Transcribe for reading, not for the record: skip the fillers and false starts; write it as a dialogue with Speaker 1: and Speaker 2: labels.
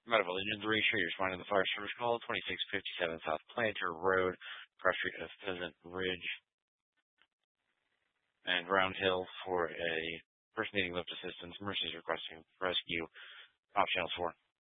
Speaker 1: Medical Engine 3, sure you're responding to the fire service call, 2657 South Planter Road, cross street of Pheasant Ridge and Round Hill for a person needing lift assistance. Mercy is requesting rescue. Op channel 4.